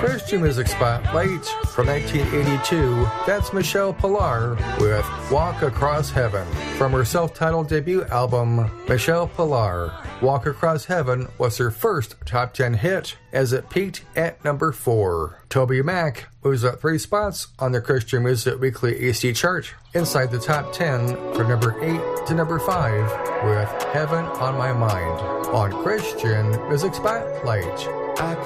Christian Music Spotlight from 1982, that's Michelle Pilar with Walk Across Heaven. From her self-titled debut album, Michelle Pilar, Walk Across Heaven was her first top 10 hit as it peaked at number 4. Toby Mac moves up 3 spots on the Christian Music Weekly AC chart, inside the top 10 from number 8 to number 5 with Heaven on My Mind on Christian Music Spotlight.